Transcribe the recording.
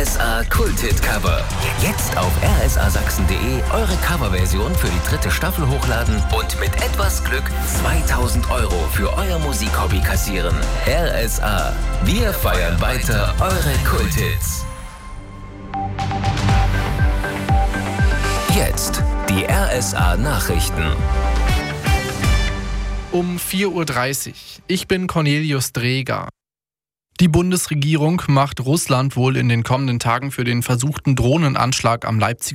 RSA Kulthit-Cover. Jetzt auf rsasachsen.de eure Coverversion für die 3. Staffel hochladen und mit etwas Glück 2.000 € für euer Musikhobby kassieren. RSA. Wir feiern weiter eure Kulthits. Jetzt die RSA Nachrichten. Um 4:30 Uhr. Ich bin Cornelius Dreger. Die Bundesregierung macht Russland wohl in den kommenden Tagen für den versuchten Drohnenanschlag am Leipziger